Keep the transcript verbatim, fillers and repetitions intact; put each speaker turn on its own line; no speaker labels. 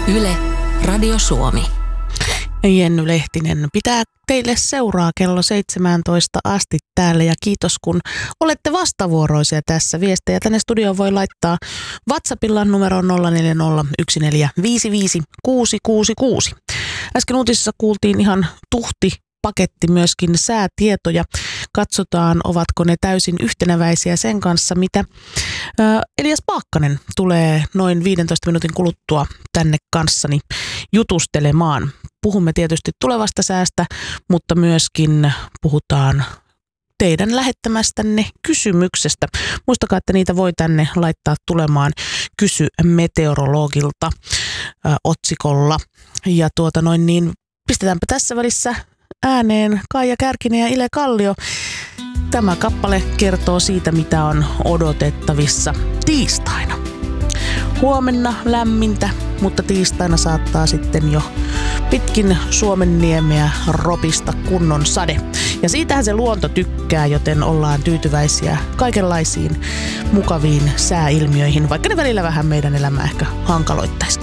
Yle, Radio Suomi.
Jenny Lehtinen pitää teille seuraa kello seitsemäntoista asti täällä ja kiitos kun olette vastavuoroisia tässä. Viestejä tänne studioon voi laittaa WhatsAppilla numeroon nolla neljä nolla yksi neljä viisi viisi kuusi kuusi kuusi. Äsken uutisissa kuultiin ihan tuhti paketti myöskin säätietoja. Katsotaan, ovatko ne täysin yhteneväisiä sen kanssa, mitä Elias Paakkanen tulee noin viidentoista minuutin kuluttua tänne kanssani jutustelemaan. Puhumme tietysti tulevasta säästä, mutta myöskin puhutaan teidän lähettämästänne kysymyksestä. Muistakaa, että niitä voi tänne laittaa tulemaan Kysy meteorologilta ö, otsikolla. Ja tuota noin niin, pistetäänpä tässä välissä ääneen Kaija Kärkinen ja Ile Kallio. Tämä kappale kertoo siitä, mitä on odotettavissa tiistaina. Huomenna lämmintä, mutta tiistaina saattaa sitten jo pitkin Suomenniemeä ropista kunnon sade. Ja siitähän se luonto tykkää, joten ollaan tyytyväisiä kaikenlaisiin mukaviin sääilmiöihin, vaikka ne välillä vähän meidän elämää ehkä hankaloittaisikin.